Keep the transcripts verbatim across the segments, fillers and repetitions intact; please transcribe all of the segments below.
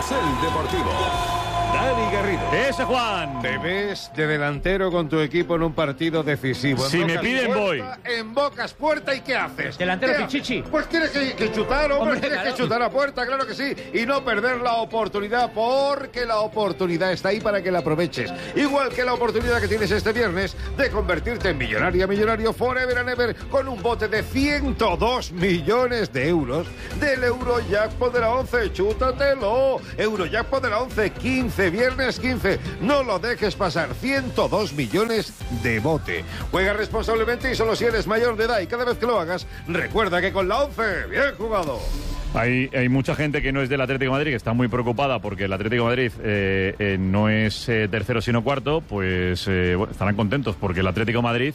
Carrusel Deportivo. Dani Garrido. Ese Juan. Te ves de delantero con tu equipo en un partido decisivo. Si me piden, voy. Embocas puerta y ¿qué haces? Delantero ¿Qué Pichichi. haces? Pues tienes que, que chutar, hombre, Hombre, tienes claro. que chutar a puerta, claro que sí. Y no perder la oportunidad, porque la oportunidad está ahí para que la aproveches. Igual que la oportunidad que tienes este viernes de convertirte en millonaria, millonario forever and ever con un bote de ciento dos millones de euros del Eurojackpot de la once. Chútatelo. Eurojackpot de la once, quince, viernes quince. No lo dejes pasar. ciento dos millones de bote. Juega responsablemente y solo si eres mayor de edad. Y cada vez que lo hagas, recuerda que con la once, bien jugado. Hay, hay mucha gente que no es del Atlético de Madrid que está muy preocupada porque el Atlético de Madrid eh, eh, no es eh, tercero sino cuarto. Pues eh, bueno, estarán contentos porque el Atlético de Madrid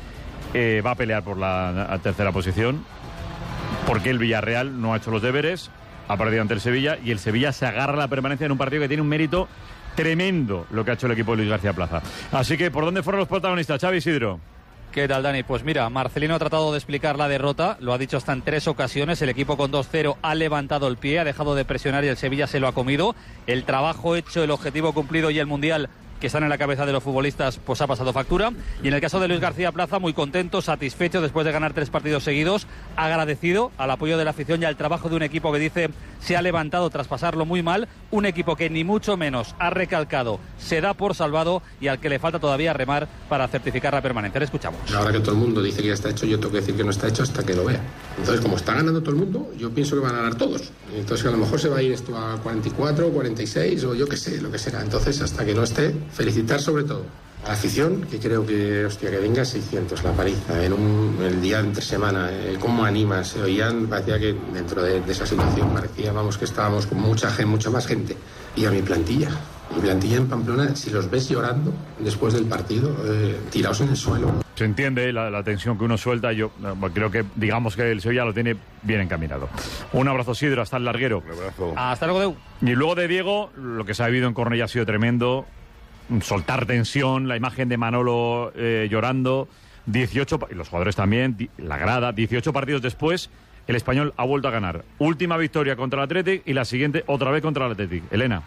eh, va a pelear por la tercera posición, porque el Villarreal no ha hecho los deberes, ha perdido ante el Sevilla y el Sevilla se agarra a la permanencia en un partido que tiene un mérito tremendo lo que ha hecho el equipo de Luis García Plaza. Así que, ¿por dónde fueron los protagonistas? Xavi Isidro. ¿Qué tal, Dani? Pues mira, Marcelino ha tratado de explicar la derrota, lo ha dicho hasta en tres ocasiones, el equipo con dos cero ha levantado el pie, ha dejado de presionar y el Sevilla se lo ha comido. El trabajo hecho, el objetivo cumplido y el Mundial que están en la cabeza de los futbolistas, pues ha pasado factura. Y en el caso de Luis García Plaza, muy contento, satisfecho después de ganar tres partidos seguidos, agradecido al apoyo de la afición y al trabajo de un equipo que dice se ha levantado tras pasarlo muy mal, un equipo que ni mucho menos ha recalcado, se da por salvado y al que le falta todavía remar para certificar la permanencia. Le escuchamos. Ahora que todo el mundo dice que ya está hecho, yo tengo que decir que no está hecho hasta que lo vea. Entonces, como está ganando todo el mundo, yo pienso que van a ganar todos. Entonces, a lo mejor se va a ir esto a cuarenta y cuatro, cuarenta y seis o yo qué sé, lo que será. Entonces, hasta que no esté, felicitar sobre todo a la afición, que creo que, hostia, que venga seiscientos, la paliza, en un, el día de entre semana, eh, cómo anima, se oían, parecía que dentro de, de esa situación parecía, vamos, que estábamos con mucha gente, mucha más gente. Y a mi plantilla, mi plantilla en Pamplona, si los ves llorando después del partido, eh, tirados en el suelo. Se entiende la, la tensión que uno suelta. Yo bueno, creo que, digamos que el Sevilla lo tiene bien encaminado. Un abrazo, Sidro, hasta el larguero. Un abrazo. Hasta luego, Deu. Y luego de Diego, lo que se ha vivido en Cornellá ha sido tremendo. Soltar tensión, la imagen de Manolo eh, llorando. dieciocho, y los jugadores también, la grada. dieciocho partidos después, el Español ha vuelto a ganar. Última victoria contra el Athletic y la siguiente otra vez contra el Athletic. Elena.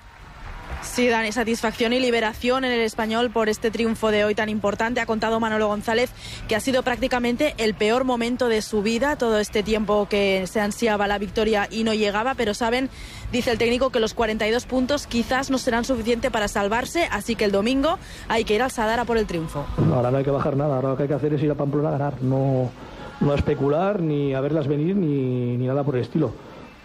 Sí, Dani, satisfacción y liberación en el Español por este triunfo de hoy tan importante. Ha contado Manolo González que ha sido prácticamente el peor momento de su vida, todo este tiempo que se ansiaba la victoria y no llegaba, pero saben, dice el técnico, que los cuarenta y dos puntos quizás no serán suficientes para salvarse, así que el domingo hay que ir al Sadar por el triunfo. Ahora no hay que bajar nada, ahora lo que hay que hacer es ir a Pamplona a ganar, no, no a especular, ni a verlas venir, ni, ni nada por el estilo.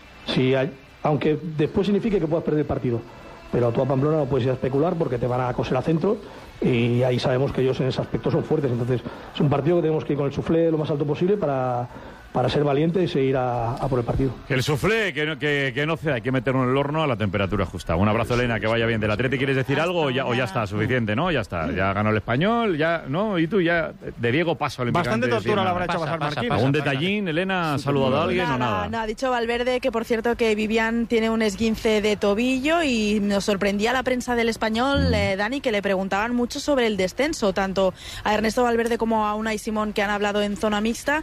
Si hay, aunque después signifique que puedas perder el partido. Pero tú a Pamplona no puedes ir a especular porque te van a coser a centro y ahí sabemos que ellos en ese aspecto son fuertes. Entonces es un partido que tenemos que ir con el suflé lo más alto posible para, para ser valientes y ir a, a por el partido. El suflé, que no, que, que no sea, hay que meterlo en el horno a la temperatura justa. Un abrazo, Elena, que vaya bien. ¿Del Atleti quieres decir algo o ya, o ya está suficiente, no? Ya está, ya ganó el Español, ya, ¿no? Y tú ya, de Diego paso al Bastante tortura le habrá hecho pasar Marquín. ¿Algún detallín, Elena? ¿Ha saludado a alguien nada, o nada? nada? Ha dicho Valverde que, por cierto, que Vivian tiene un esguince de tobillo y nos sorprendía la prensa del Español, eh, Dani, que le preguntaban mucho sobre el descenso, tanto a Ernesto Valverde como a Unai Simón, que han hablado en zona mixta,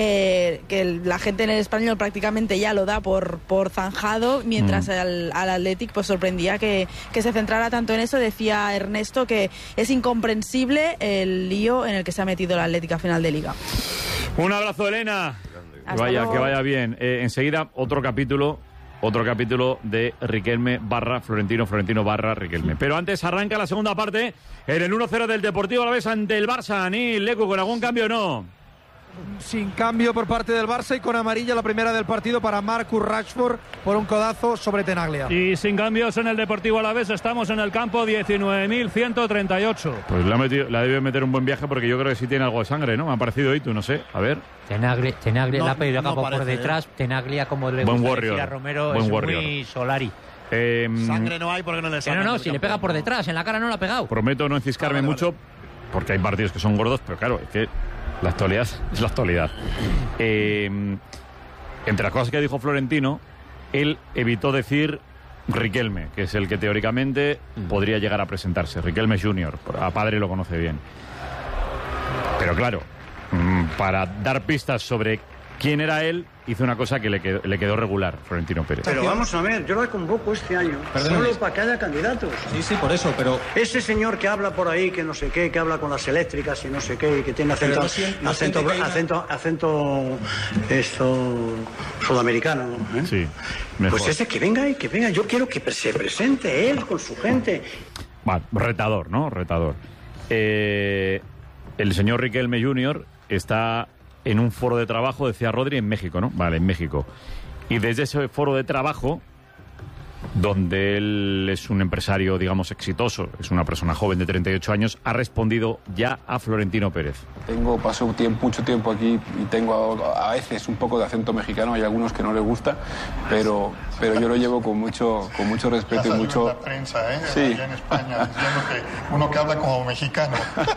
eh, que el, la gente en el Español prácticamente ya lo da por, por zanjado, mientras mm. al, al Athletic pues sorprendía que, que se centrara tanto en eso. Decía Ernesto que es incomprensible el lío en el que se ha metido el Athletic a final de Liga. Un abrazo, Elena. Que vaya, luego. que vaya bien. Eh, enseguida otro capítulo, otro capítulo de Riquelme barra Florentino, Florentino barra Riquelme. Pero antes arranca la segunda parte en el uno cero del Deportivo Alavés ante el Barça. Ni Lecu, ¿con algún cambio o no? Sin cambio por parte del Barça y con amarilla la primera del partido para Marcus Rashford por un codazo sobre Tenaglia. Y sin cambios en el Deportivo Alavés, estamos en el campo diecinueve mil ciento treinta y ocho. Pues la ha, metido, la debe meter un buen viaje porque yo creo que sí tiene algo de sangre, ¿no? Me ha parecido Itu, no sé, a ver. Tenaglia, Tenaglia no, la ha pedido no por parece, detrás, ¿eh? Tenaglia, como le buen gusta warrior. decir a Romero, Buen es warrior. muy Solari. Eh, Sangre no hay porque no le sale. No, no, si le pega por detrás, en la cara no la ha pegado. Prometo no enciscarme ah, vale, mucho, vale. porque hay partidos que son gordos, pero claro, es que la actualidad es la actualidad. Eh, entre las cosas que dijo Florentino, él evitó decir Riquelme, que es el que teóricamente podría llegar a presentarse. Riquelme junior, a padre lo conoce bien. Pero claro, para dar pistas sobre quién era él, hizo una cosa que le quedó, le quedó regular, Florentino Pérez. Pero vamos a ver, yo la convoco este año Perdón. solo para que haya candidatos. Sí, sí, por eso, pero... Ese señor que habla por ahí, que no sé qué, que habla con las eléctricas y no sé qué, y que tiene acento, no siento, no acento, acento, acento, acento, esto, sudamericano, ¿eh? Sí, mejor. Pues ese que venga y que venga, yo quiero que se presente él con su gente. Bueno, retador, ¿no? Retador. Eh, el señor Riquelme junior está en un foro de trabajo, decía Rodri, en México, ¿no? Vale, en México. Y desde ese foro de trabajo, donde él es un empresario, digamos, exitoso, es una persona joven de treinta y ocho años, ha respondido ya a Florentino Pérez. Tengo, paso tiempo, mucho tiempo aquí y tengo a, a veces un poco de acento mexicano, hay algunos que no les gusta, pero, pero yo lo llevo con mucho, con mucho respeto y mucho... la prensa, ¿eh? Sí. Allá en España, diciendo que uno que habla como mexicano.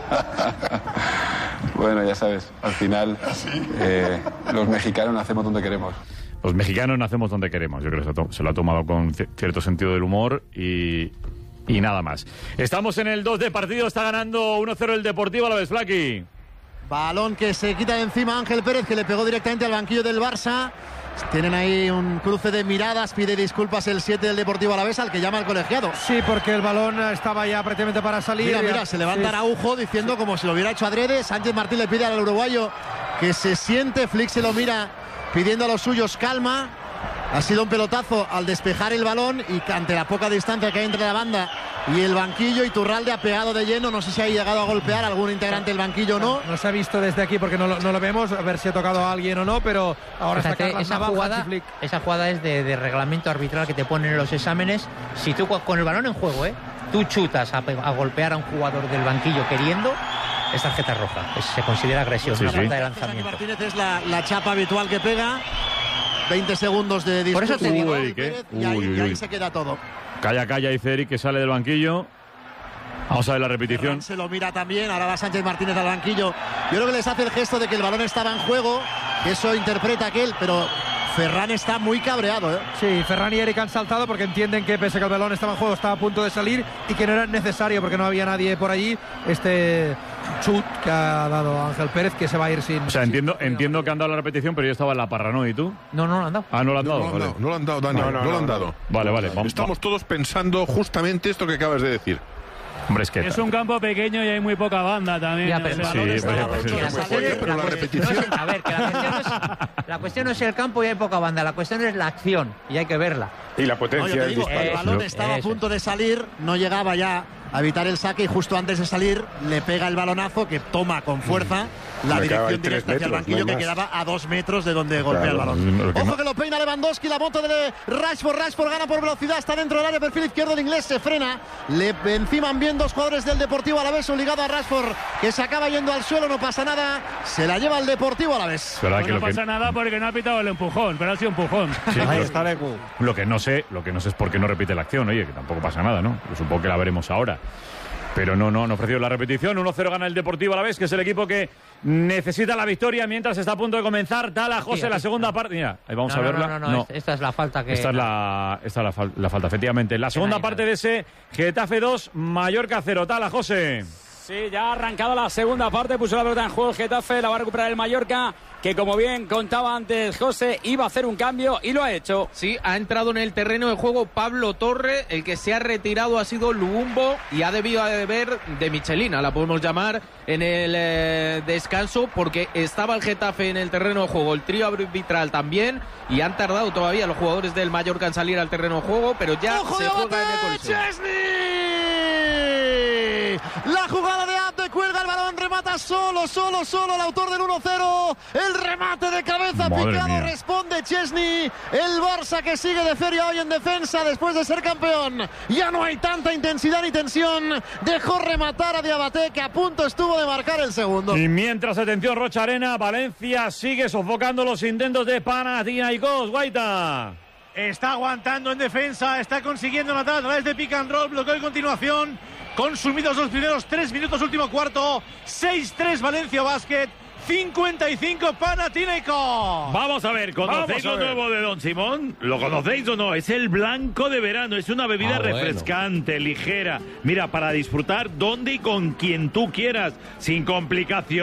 Bueno, ya sabes, al final eh, los mexicanos nacemos donde queremos. Los mexicanos nacemos donde queremos. Yo creo que se, to- se lo ha tomado con c- cierto sentido del humor y, y nada más. Estamos en el dos de partido, está ganando uno cero el Deportivo Alavés, Flaki. Balón que se quita de encima Ángel Pérez, que le pegó directamente al banquillo del Barça. Tienen ahí un cruce de miradas, pide disculpas el siete del Deportivo Alavés al que llama el colegiado. Sí, porque el balón estaba ya prácticamente para salir. Mira, mira, se levanta sí. Araujo diciendo como si lo hubiera hecho adrede. Sánchez Martín le pide al uruguayo que se siente, Flick se lo mira pidiendo a los suyos calma. Ha sido un pelotazo al despejar el balón y ante la poca distancia que hay entre la banda y el banquillo, Iturralde ha pegado de lleno. No sé si ha llegado a golpear a algún integrante del banquillo o no. No se ha visto desde aquí porque no lo, no lo vemos, a ver si ha tocado a alguien o no, pero ahora Fíjate, está Carlas esa Naval, jugada, Hansi Flick. esa jugada es de, de reglamento arbitral que te ponen en los exámenes. Si tú con el balón en juego, ¿eh? tú chutas a, a golpear a un jugador del banquillo queriendo, es tarjeta roja. Es, se considera agresión, Sí, una sí. falta de lanzamiento. Martínez es la, la chapa habitual que pega. veinte segundos de discurso. Por eso te digo, Uy, ¿qué? Pérez, y ahí, Uy, uy, y ahí uy. se queda todo. Calla, calla, dice Eric, que sale del banquillo. Vamos a ver la repetición. Ferran se lo mira también, ahora va Sánchez Martínez al banquillo. Yo creo que les hace el gesto de que el balón estaba en juego, que eso interpreta aquel, pero Ferran está muy cabreado, ¿eh? Sí, Ferran y Eric han saltado porque entienden que pese a que el balón estaba en juego, estaba a punto de salir y que no era necesario porque no había nadie por allí. Este chut que ha dado Ángel Pérez, que se va a ir sin... O sea, entiendo, entiendo que han dado la repetición, pero yo estaba en la parra, ¿no? ¿Y tú? No, no lo han dado. Ah, no lo han No, dado. no, lo han vale. dado, no lo han dado, Dani, No, no, no, lo no, han no. dado. Vale, vale. Vamos, Estamos todos pensando justamente esto que acabas de decir. Hombre, es que... Es un campo pequeño y hay muy poca banda también. Ya, o pero- sea, Sí, ¿dónde está pero- la pues, concha? Que las Oye, acciones- pero la cuest- repetición- no es- a ver, que la cuestión, no es, la cuestión no es el campo y hay poca banda, la cuestión es la acción y hay que verla. Y la No, yo potencia te del digo, disparo. el balón Eso, estaba a eso. punto de salir, no llegaba ya a evitar el saque y justo antes de salir le pega el balonazo que toma con fuerza la Me acaba dirección en tres directa hacia el metros, banquillo no hay que más. quedaba a dos metros de donde golpea el Claro. balón. Lo que Ojo no- que lo peina Lewandowski, la moto de Rashford, Rashford gana por velocidad, está dentro del área, perfil izquierdo, el inglés se frena, le enciman bien dos jugadores del Deportivo Alavés, obligado a Rashford que se acaba yendo al suelo, no pasa nada, se la lleva el Deportivo Alavés. Es verdad Pues que no lo que... pasa nada porque no ha pitado el empujón, pero ha sido empujón. Sí, pero- Lo que no sé, lo que no sé es por qué no repite la acción, oye, que tampoco pasa nada, ¿no? Yo supongo que la veremos ahora. Pero no, no, no ofreció la repetición. uno cero gana el Deportivo Alavés, que es el equipo que necesita la victoria mientras está a punto de comenzar. Tala José, Aquí, la aquí. segunda parte. Mira, ahí vamos No, a no, verla. no, no, no, esta- esta es la falta que... Esta es la, esta es la, fal- la falta, efectivamente. La segunda nadie parte sabe. de ese Getafe dos, Mallorca cero. Tala José. Sí, ya ha arrancado la segunda parte, puso la pelota en juego el Getafe, la va a recuperar el Mallorca, que como bien contaba antes José, iba a hacer un cambio y lo ha hecho. Sí, ha entrado en el terreno de juego Pablo Torre, el que se ha retirado ha sido Luumbo y ha debido de ver de Michelina, la podemos llamar, en el eh, descanso, porque estaba el Getafe en el terreno de juego, el trío arbitral también, y han tardado todavía los jugadores del Mallorca en salir al terreno de juego, pero ya ¡Ojo se de juega en el Abate! Coliseo. ¡Chesney! La jugada de Abde, cuelga el balón, remata solo, solo, solo el autor del uno cero. El remate de cabeza Madre picado, mía. responde Chesney. El Barça que sigue de feria hoy en defensa después de ser campeón. Ya no hay tanta intensidad ni tensión. Dejó rematar a Diabaté, que a punto estuvo de marcar el segundo. Y mientras, atención, Rocha Arena, Valencia sigue sofocando los intentos de Panathinaikos. Guaita. Está aguantando en defensa, está consiguiendo matar a través de pick and roll, bloqueo de continuación. Consumidos los primeros tres minutos, último cuarto. seis tres Valencia Basket, cincuenta y cinco Panathinaikos. Vamos a ver, ¿conocéis Vamos a lo ver. nuevo de Don Simón? ¿Lo conocéis o no? Es el blanco de verano, es una bebida Ah, bueno. refrescante, ligera. Mira, para disfrutar donde y con quien tú quieras, sin complicaciones,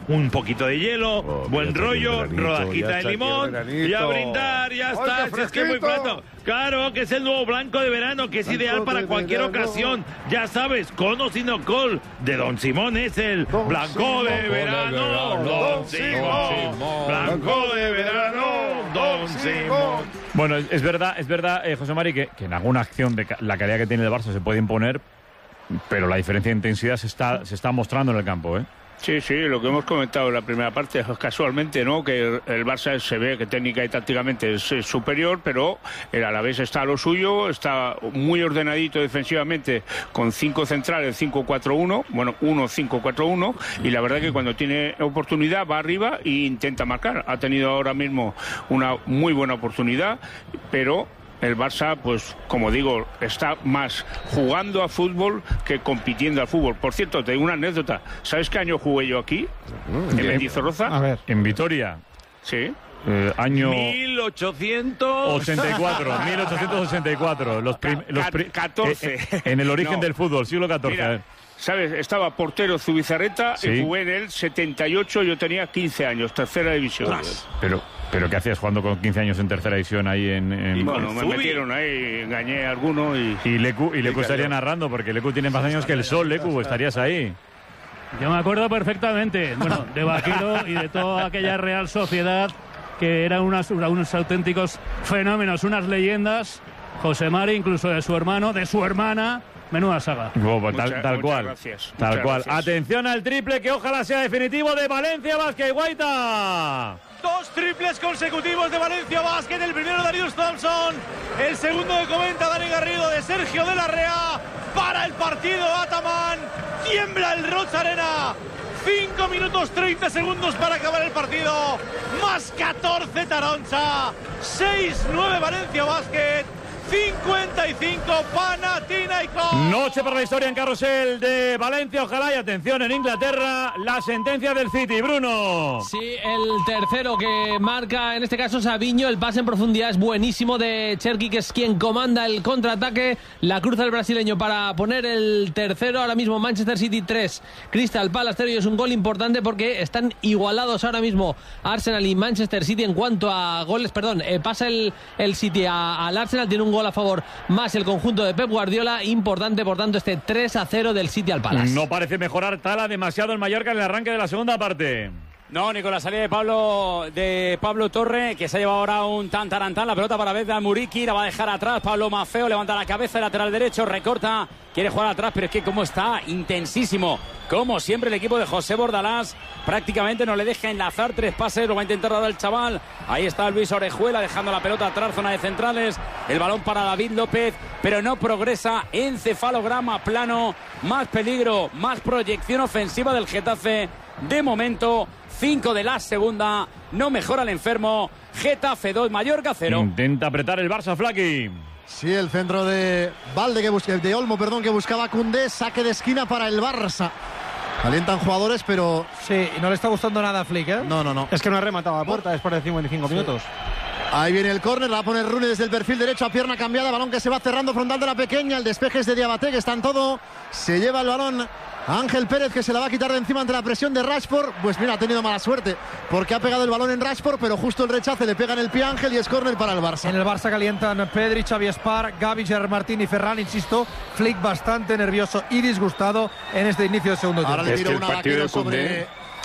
un poquito de hielo, Oh, buen rollo, veranito, rodajita ya de está aquí limón el veranito. y a brindar, ya ¡Ay, está. qué Si es que es muy fresquito! pronto. Claro que es el nuevo blanco de verano, que es Blanco ideal para de cualquier verano. ocasión. Ya sabes, con o sin alcohol, de Don Simón es el Don blanco Simón. de verano. Don Don Simón. Simón. Blanco de verano. Don Simón. Bueno, es, es verdad, es verdad, eh, José Mari, que, que en alguna acción de ca- la calidad que tiene el Barça se puede imponer, pero la diferencia de intensidad se está, se está mostrando en el campo, ¿eh? Sí, sí, lo que hemos comentado en la primera parte es casualmente, ¿no? Que el, el Barça se ve que técnica y tácticamente es, es superior, pero el Alavés está a lo suyo, está muy ordenadito defensivamente con cinco centrales, cinco cuatro uno, bueno, uno cinco cuatro uno, y la verdad que cuando tiene oportunidad va arriba e intenta marcar. Ha tenido ahora mismo una muy buena oportunidad, pero el Barça, pues como digo, está más jugando a fútbol que compitiendo al fútbol. Por cierto, te digo una anécdota. ¿Sabes qué año jugué yo aquí? En Mendizorroza. A ver. En Vitoria. Sí. Eh, año mil ochocientos ochenta y cuatro, mil ochocientos ochenta y cuatro. Los prim- los pri- catorce. eh, eh, en el origen No. del fútbol, siglo catorce. Mira, a ver. ¿sabes? Estaba portero Zubizarreta Sí. y jugué en el setenta y ocho, yo tenía quince años, tercera división. Pero, pero ¿qué hacías jugando con quince años en tercera división ahí en...? en- Y bueno, me metieron ahí, engañé a alguno y... Y Lecu, y Lecu Y estaría cayó. narrando, porque Lecu tiene más años que el sol, Lecu, estarías ahí. Yo me acuerdo perfectamente, bueno, de Vaquero y de toda aquella Real Sociedad que eran unas, unos auténticos fenómenos, unas leyendas. José Mari, incluso de su hermano, de su hermana. Menuda saga. Oh, pues tal, Mucha- tal muchas cual. gracias, Tal muchas cual. gracias. Atención al triple que ojalá sea definitivo de Valencia Vázquez y Guaita. Dos triples consecutivos de Valencia Basket. El primero Darius Thompson. El segundo de comenta Dani Garrido de Sergio de la Rea. Para el partido Ataman. Tiembla el Rocha Arena. cinco minutos treinta segundos para acabar el partido. Más catorce Taroncha. seis nueve Valencia Basket. cincuenta y cinco Panathinaikos. Noche para la historia en carrusel de Valencia, ojalá, y atención en Inglaterra, la sentencia del City, Bruno. Sí, el tercero que marca, en este caso Sabiño, el pase en profundidad es buenísimo de Cherki, que es quien comanda el contraataque, la cruza el brasileño para poner el tercero. Ahora mismo Manchester City tres, Crystal Palace cero, y es un gol importante porque están igualados ahora mismo Arsenal y Manchester City en cuanto a goles, perdón, eh, pasa el, el City a- al Arsenal, tiene un gol a favor más el conjunto de Pep Guardiola, importante por tanto este tres a cero del City al Palace. No parece mejorar Tala demasiado el Mallorca en el arranque de la segunda parte. No, ni con la salida de Pablo de Pablo Torre, que se ha llevado ahora un tan tarantán, la pelota para Vedda Muriqui, la va a dejar atrás. Pablo Mafeo levanta la cabeza, lateral derecho, recorta, quiere jugar atrás, pero es que como está intensísimo, como siempre el equipo de José Bordalás, prácticamente no le deja enlazar tres pases, lo va a intentar dar el chaval. Ahí está Luis Orejuela dejando la pelota atrás, zona de centrales, el balón para David López, pero no progresa, encefalograma plano, más peligro, más proyección ofensiva del Getafe. De momento, cinco de la segunda, no mejora el enfermo. Getafe dos, Mallorca cero. Intenta apretar el Barça, Flaki. Sí, el centro de Valde que busca, de Olmo, perdón, que buscaba Koundé, saque de esquina para el Barça. Alientan jugadores, pero sí, no le está gustando nada a Flick, ¿eh? No, no, no. Es que no ha rematado a puerta después de cincuenta y cinco minutos. Ahí viene el córner, la va a poner Rooney desde el perfil derecho a pierna cambiada, balón que se va cerrando frontal de la pequeña, el despeje es de Diabaté, que está en todo, se lleva el balón Ángel Pérez, que se la va a quitar de encima ante la presión de Rashford. Pues mira, ha tenido mala suerte porque ha pegado el balón en Rashford, pero justo el rechace le pega en el pie a Ángel y es córner para el Barça. En el Barça calientan Pedri, Xavi Espar, Gavi, Gerard Martín y Ferran, insisto. Flick bastante nervioso y disgustado en este inicio de segundo tiempo. Ahora le tiro una vaquero sobre...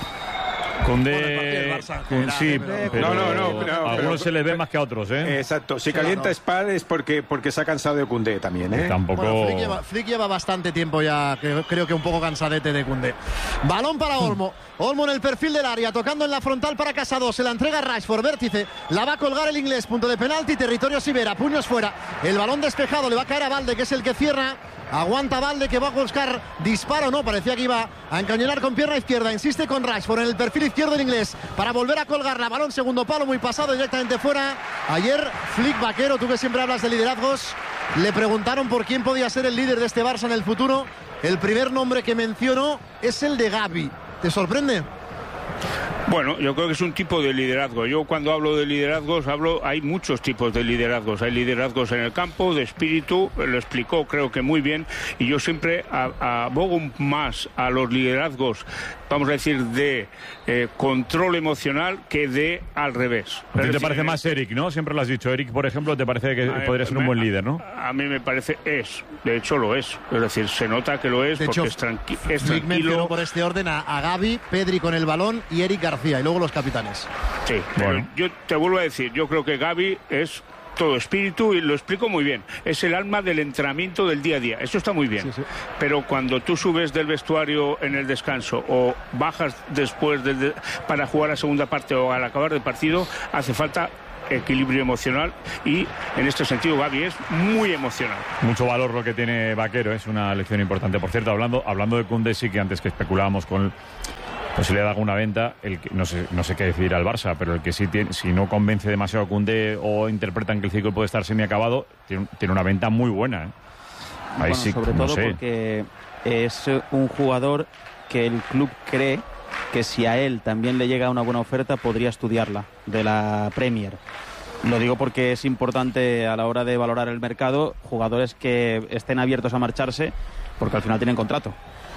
Koundé, Koundé, sí, pero No, no, no, no, a algunos pero- se les ve más que a otros, ¿eh? Exacto. Si Sí, calienta no. Spal es porque, porque se ha cansado de Koundé también, ¿eh? Tampoco... Bueno, Flick lleva, Flick lleva bastante tiempo ya, que- creo que un poco cansadete de Koundé. Balón para Olmo. Olmo en el perfil del área, tocando en la frontal para Casado. Se la entrega Rashford, vértice. La va a colgar el inglés, punto de penalti, territorio Sibera, puños fuera. El balón despejado le va a caer a Valde, que es el que cierra. Aguanta Valde, que va a buscar disparo, no, parecía que iba a encañonar con pierna izquierda. Insiste con Rashford en el perfil izquierdo del inglés para volver a colgarla. Balón segundo palo, muy pasado, directamente fuera. Ayer Flick Vaquero, tú que siempre hablas de liderazgos, le preguntaron por quién podía ser el líder de este Barça en el futuro. El primer nombre que mencionó es el de Gavi. ¿Te sorprende? Bueno, yo creo que es un tipo de liderazgo. Yo cuando hablo de liderazgos, hablo, hay muchos tipos de liderazgos. Hay liderazgos en el campo, de espíritu, lo explicó creo que muy bien, y yo siempre a- abogo más a los liderazgos vamos a decir, de eh, control emocional que de al revés. ¿A ti te decir, parece más Eric, no? Siempre lo has dicho. Eric, por ejemplo, te parece que a podría mí, ser un me, buen líder, ¿no? A, a mí me parece es. De hecho, lo es. Es decir, se nota que lo es De porque hecho, es, tranqui es Flick mencionó tranquilo. por este orden a, a Gavi, Pedri con el balón y Eric García, y luego los capitanes. Sí, bueno. Yo te vuelvo a decir, yo creo que Gavi es todo espíritu y lo explico muy bien. Es el alma del entrenamiento del día a día. Eso está muy bien. Sí, sí. Pero cuando tú subes del vestuario en el descanso o bajas después de, de, para jugar la segunda parte o al acabar del partido, hace falta equilibrio emocional y en este sentido Gavi es muy emocional. Mucho valor lo que tiene Vaquero, es una lección importante. Por cierto, hablando, hablando de Koundé, sí que antes que especulábamos con posibilidad de alguna venta, el que, no sé no sé qué decidir al Barça, pero el que sí tiene, si no convence demasiado a Koundé o interpretan que el ciclo puede estar semiacabado, tiene, tiene una venta muy buena, ¿eh? Ahí bueno, sí, sobre no todo sé. porque es un jugador que el club cree que si a él también le llega una buena oferta podría estudiarla de la Premier. Lo digo porque es importante a la hora de valorar el mercado jugadores que estén abiertos a marcharse porque al final tienen contrato.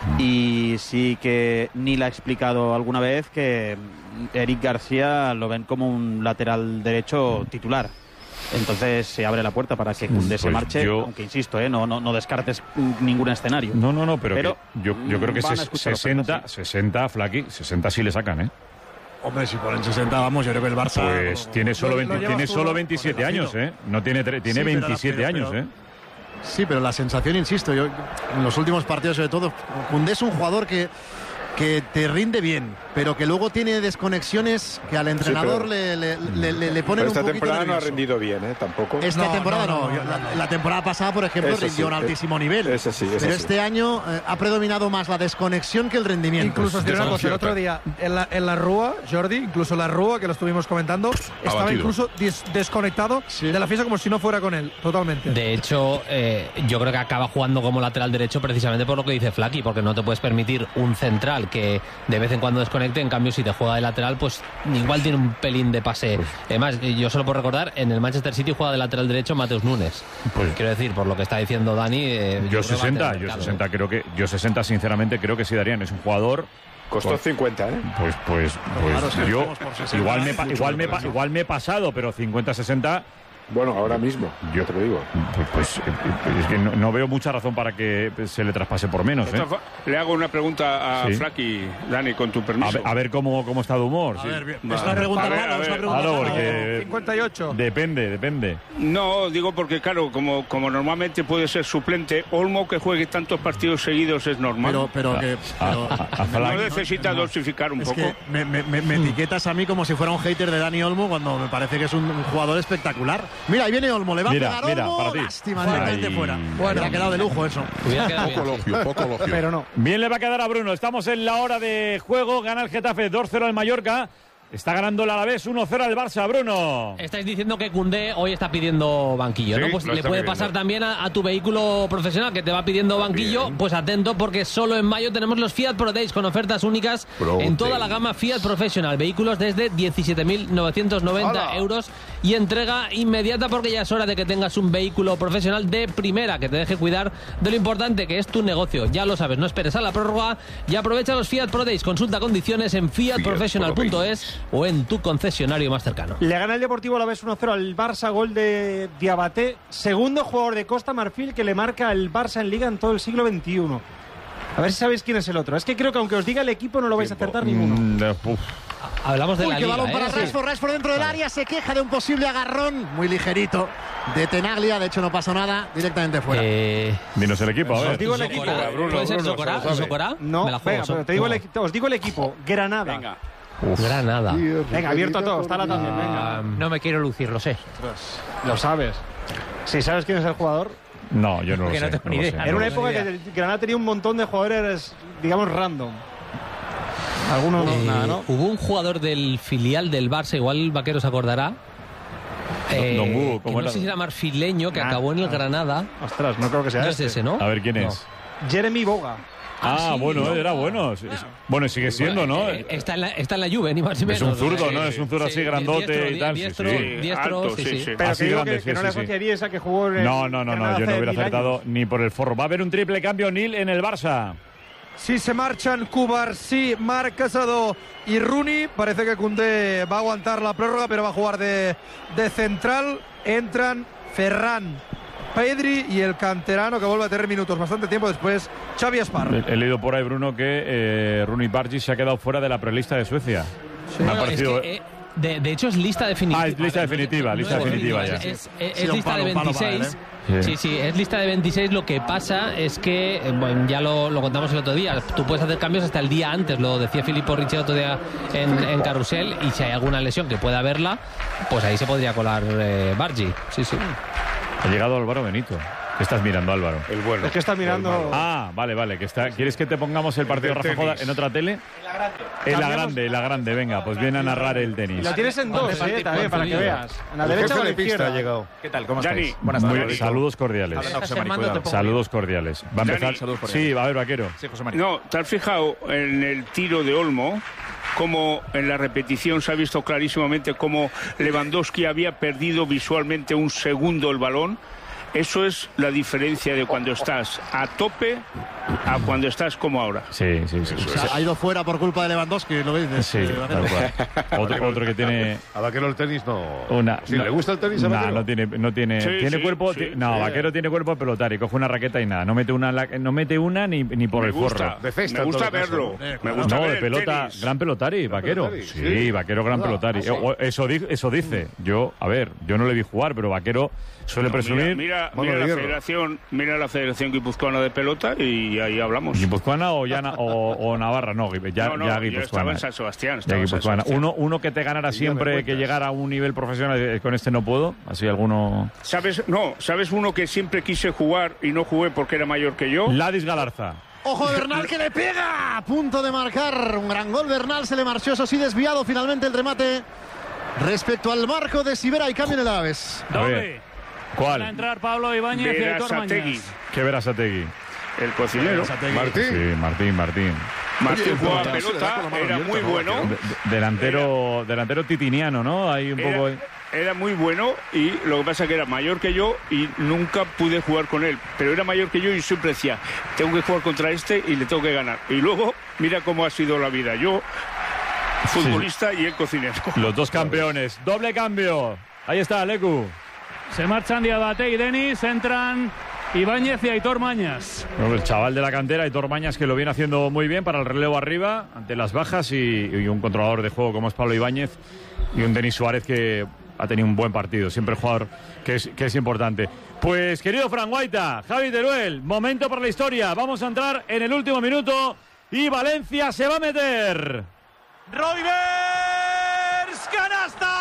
Y sí que Neil ha explicado alguna vez que Eric García lo ven como un lateral derecho titular. Entonces se abre la puerta para que Koundé pues se marche, yo... aunque insisto, ¿eh? no, no, no descartes ningún escenario. No, no, no, pero, pero que yo, yo creo que van a ses, escuchar sesenta, ofertas, sí. sesenta, Flaky, sesenta sí le sacan, ¿eh? Hombre, si ponen sesenta, vamos, yo creo que el Barça... Pues tiene solo, veinte, tiene solo veintisiete años, ¿eh? No tiene, tiene Sí, pero la- veintisiete pero- años, pero- ¿eh? Sí, pero la sensación, insisto, yo en los últimos partidos sobre todo, Koundé es un jugador que, que te rinde bien, pero que luego tiene desconexiones que al entrenador pero- le, le, le, le- le ponen Pero esta un poquito temporada no ha nervioso. rendido bien, ¿eh? Tampoco. Esta No, temporada no, no, no, yo- no, la, no. la temporada pasada, por ejemplo, Eso rindió sí, a un eh, altísimo nivel. eso sí, eso pero sí. este año eh, ha predominado más la desconexión que el rendimiento. Incluso os diré una cosa, el otro día en la, en la Rúa, Jordi, incluso la Rúa, que lo estuvimos comentando, estaba batido. incluso des- desconectado de la fiesta como si no fuera con él, totalmente. De hecho, eh, yo creo que acaba jugando como lateral derecho precisamente por lo que dice Flaky, porque no te puedes permitir un central que de vez en cuando desconecte. En cambio, si te juega de lateral, pues igual tiene un pelín de pase. Además, yo solo por recordar, en el Manchester City juega de lateral derecho Mateus Nunes. Pues quiero decir, por lo que está diciendo Dani, eh, Yo creo que va a sesenta, tener yo mercado, sesenta creo que yo sesenta sinceramente creo que sí darían, es un jugador Costó pues- cincuenta, ¿eh? Pues pues pues Claro, si yo hacemos por sesenta, igual me es pa- mucho igual me pa- dinero. igual me he pasado, pero cincuenta sesenta bueno, ahora mismo, yo te lo digo. Pues, pues, eh, es que no, no veo mucha razón para que se le traspase por menos, ¿eh? Le hago una pregunta a Sí. Flaky, Dani, con tu A permiso. ver, a ver cómo, cómo está de humor. sí. Es una pregunta A ver, mala, a es una ver. pregunta Claro, mala. porque cincuenta y ocho. depende, depende. No, digo porque, claro, como, como normalmente puede ser suplente, Olmo que juegue tantos partidos seguidos es normal. Pero, pero que... pero- no necesita dosificar un Es poco. que me, me- me- me etiquetas a mí como si fuera un hater de Dani Olmo cuando me parece que es un, un jugador espectacular. Mira, ahí viene Olmo, le va Mira, a pegar mira, Olmo. para ti. Lástima, Ay. directamente fuera. Bueno, ha quedado de lujo eso. Poco elogio, poco elogio. Pero no. Bien le va a quedar a Bruno. Estamos en la hora de juego. Gana el Getafe dos cero al Mallorca. Está ganando el Alavés uno cero al Barça, Bruno. Estáis diciendo que Koundé hoy está pidiendo banquillo, Sí, ¿no? Pues lo le está puede pidiendo. pasar también a, a tu vehículo profesional que te va pidiendo banquillo. Pues atento, porque solo en mayo tenemos los Fiat Pro Days con ofertas únicas Pro en toda Days. la gama Fiat Professional. Vehículos desde diecisiete mil novecientos noventa ¡Hala! euros y entrega inmediata, porque ya es hora de que tengas un vehículo profesional de primera que te deje cuidar de lo importante que es tu negocio. Ya lo sabes, no esperes a la prórroga y aprovecha los Fiat Pro Days. Consulta condiciones en fiat professional punto es o en tu concesionario más cercano. Le gana el Deportivo Alavés uno cero al Barça, gol de Diabaté, segundo jugador de Costa Marfil que le marca el Barça en Liga en todo el siglo veintiuno. A ver si sabéis quién es el otro. Es que creo que aunque os diga el equipo no lo vais a acertar ninguno. Mm, Hablamos de Uy, la qué Liga, balón para ¿eh? Rashford, Rashford dentro del área, se queja de un posible agarrón muy ligerito de Tenaglia, de hecho no pasó nada, directamente fuera. Eh, Dinos el equipo, a ver. Os digo el equipo. ¿Puede ser Socorá? ¿Socorá? No, Me la juego, venga, pero te digo el, no. equi- os digo el equipo. Granada. Venga, Granada. abierto a todo. Está la también. Venga. No me quiero lucir, lo sé. Lo sabes. Si sabes quién es el jugador. No, yo no lo Que no sé. tengo no ni lo idea. sé, Era no una lo sé. época que el Granada tenía un montón de jugadores, digamos, random. Algunos no, Eh, nada, ¿no? Hubo un jugador del filial del Barça, igual el Vaquero se acordará. Eh, Don Hugo, que ¿cómo no era? sé si era marfileño, que Ah, acabó en el ah. Granada. Ostras, no creo que sea No este. es ese, ¿no? A ver quién No. es. Jeremy Boga. Ah, sí, bueno, no. era bueno. Sí, sí. Bueno, y sigue siendo, ¿no? Eh, Está en la, está en la Juve, ni más ni menos. Es un zurdo, Sí, ¿no? sí, Es un zurdo sí, así grandote diestro, y tal. sí, Diestro, sí. diestro, alto, sí, sí, sí. sí. Pero Así que digo grande, que, sí, que no sí, le sí. asociaríais a que jugó en el No, no, no, no, Granada yo no hace hubiera mil acertado años. ni por el forro. Va a haber un triple cambio, Nil, en el Barça. si se marchan Cubarsí, Marc Casado y Rooney. Parece que Koundé va a aguantar la prórroga, pero va a jugar de, de central. Entran Ferran, Pedri y el canterano que vuelve a tener minutos bastante tiempo después, Xavi Asparro. He, he leído por ahí, Bruno, que eh, Rooney Bargi se ha quedado fuera de la prelista de Suecia. Sí. Me ha Bueno, parecido... es que, eh, de, de hecho es lista definitiva. Ah, es lista definitiva, lista no, definitiva ya. Es, es, es, es lista de veintiséis. Sí. Sí, sí, es lista de veintiséis. Lo que pasa es que, eh, bueno, ya lo, lo contamos el otro día, tú puedes hacer cambios hasta el día antes, lo decía Filippo Ricci el otro día en, en Carrusel, y si hay alguna lesión que pueda haberla, pues ahí se podría colar eh, Bargi. Sí, sí. Ha llegado Álvaro Benito. ¿Qué estás mirando, Álvaro? El bueno. Es que está mirando... Ah, vale, vale. Que está... ¿Quieres que te pongamos el partido de Rafa Joda en otra tele? En la grande, en la grande. Venga, pues viene a narrar el tenis. Lo tienes en dos, eh, también, para que veas. En la derecha o en la izquierda. ha llegado. ¿Qué tal? ¿Cómo Dani, estáis? Buenas muy- tardes. saludos cordiales. Saludos cordiales. Va a Dani. empezar. Saludos Sí, va a ver, Vaquero. Sí, José María. No, ¿te has fijado en el tiro de Olmo? Como en la repetición se ha visto clarísimamente cómo Lewandowski había perdido visualmente un segundo el balón. Eso es la diferencia de cuando estás a tope a cuando estás como ahora. Sí, sí, sí. O sea, ha ido fuera por culpa de Lewandowski, ¿lo ves? Sí, tal cual. Otro, otro que tiene... A Vaquero el tenis no... Una, ¿Sí, le gusta el tenis a No, Vaquero? no tiene, no tiene, Sí, tiene sí, cuerpo, sí, ti- no, sí. Vaquero tiene cuerpo de pelotario, coge una raqueta y nada, no mete una, la- no mete una ni, ni por Me el gusta, forro. de cesta, me gusta en todo caso, verlo, ¿no? Eh, me gusta no, ver de el pelota, tenis. gran pelotari, Vaquero. pelotari, Sí, sí. Vaquero gran Ah, pelotari. ah, sí. Eh, o- Eso, di- eso dice. Yo, a ver, yo no le vi jugar, pero Vaquero suele No, presumir. Mira, mira, Mano mira de la hierro. federación, mira la Federación Guipuzcoana de Pelota y ahí hablamos. ¿Guipuzcoana o, ya, na- o, o Navarra? No, ya, no, no, ya yo Guipuzcoana. estaba en San Sebastián. Ya Estaba en San Guipuzcoana. Sebastián. Uno, uno que te ganara siempre, que llegara a un nivel profesional, eh, con este no puedo. Así alguno. ¿Sabes? No, ¿sabes uno que siempre quise jugar y no jugué porque era mayor que yo? Ladis Galarza. Ojo de Bernal que le pega. A punto de marcar un gran gol. Bernal se le marchó, eso sí, desviado finalmente el remate respecto al marco de Sibera y cambio en el Alavés. A ver, ¿cuál? Van a entrar Pablo Ibáñez y Aitor Mañas. ¿Qué Berasategui? El cocinero. Martín. Sí, Martín, Martín. Martín jugaba pelota, era muy bueno. De- de- delantero, delantero titiniano, ¿no? Hay un poco. Era, era muy bueno y lo que pasa es que era mayor que yo y nunca pude jugar con él. Pero era mayor que yo y siempre decía, tengo que jugar contra este y le tengo que ganar. Y luego, mira cómo ha sido la vida. Yo, futbolista y él cocinero. Los dos campeones. Doble cambio. Ahí está, Lecu. Se marchan Diabate y Denis, entran Ibáñez y Aitor Mañas. Bueno, el chaval de la cantera, Aitor Mañas, que lo viene haciendo muy bien para el relevo arriba, ante las bajas, y, y un controlador de juego como es Pablo Ibáñez, y un Denis Suárez que ha tenido un buen partido, siempre el jugador que es, que es importante. Pues, querido Fran Guaita, Javi Teruel, momento para la historia. Vamos a entrar en el último minuto y Valencia se va a meter. Roivers, canasta.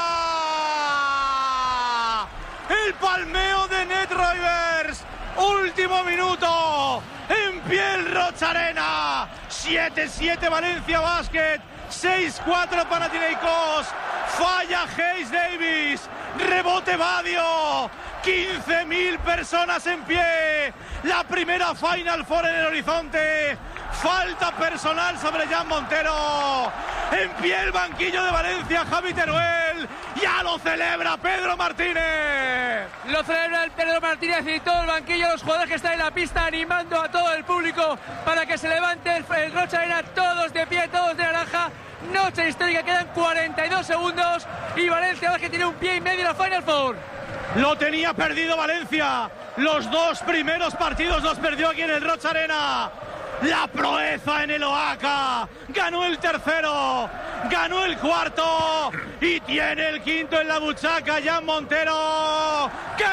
El palmeo de Ned Roivers. Último minuto. En pie el Rocharena. siete siete Valencia Basket. seis cuatro Panathinaikos. Falla Hayes Davis. Rebote Badio. quince mil personas en pie. La primera Final Four en el horizonte. Falta personal sobre Jan Montero. En pie el banquillo de Valencia, Javi Teruel. Ya lo celebra Pedro Martínez. Lo celebra el Pedro Martínez y todo el banquillo, los jugadores que están en la pista animando a todo el público para que se levante el, el Rocha Arena, todos de pie, todos de naranja. Noche histórica, quedan cuarenta y dos segundos y Valencia que tiene un pie y medio en la Final Four. Lo tenía perdido Valencia. Los dos primeros partidos los perdió aquí en el Rocha Arena. La proeza en el Oaxaca. Ganó el tercero. Ganó el cuarto. Y tiene el quinto en la buchaca. Jan Montero.